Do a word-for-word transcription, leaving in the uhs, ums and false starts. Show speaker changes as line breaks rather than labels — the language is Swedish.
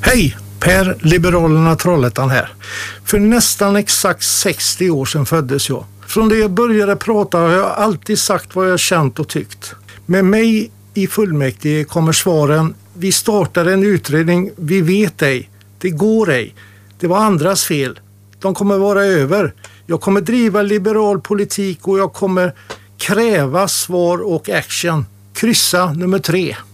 Hej! Per Liberalerna Trollhättan här. För nästan exakt sextio år sedan föddes jag. Från det jag började prata har jag alltid sagt vad jag känt och tyckt. Med mig i fullmäktige kommer svaren: vi startar en utredning, vi vet ej, det går ej, det var andras fel, de kommer vara över. Jag kommer driva liberal politik och jag kommer kräva svar och action. Kryssa nummer tre.